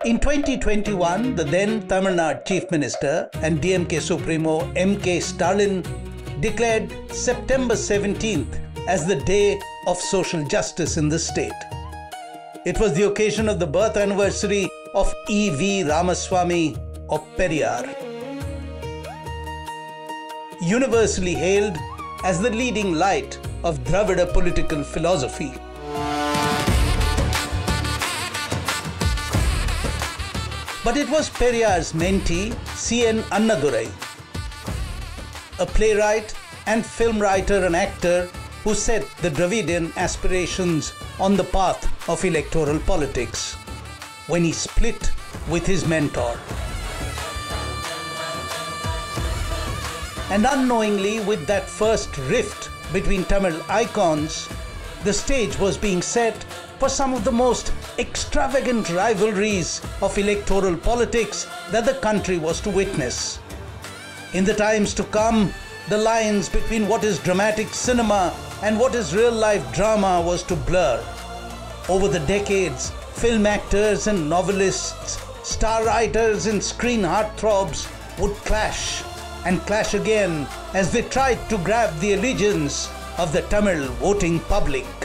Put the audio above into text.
In 2021, the then Tamil Nadu Chief Minister and DMK Supremo M.K. Stalin declared September 17th as the Day of Social Justice in the state. It was the occasion of the birth anniversary of E.V. Ramaswamy of Periyar. Universally hailed as the leading light of Dravida political philosophy. But it was Periyar's mentee, C.N. Annadurai, a playwright and film writer and actor who set the Dravidian aspirations on the path of electoral politics when he split with his mentor. And unknowingly, with that first rift between Tamil icons, the stage was being set for some of the most extravagant rivalries of electoral politics that the country was to witness. In the times to come, the lines between what is dramatic cinema and what is real-life drama was to blur. Over the decades, film actors and novelists, star writers and screen heartthrobs would clash and clash again as they tried to grab the allegiance of the Tamil voting public.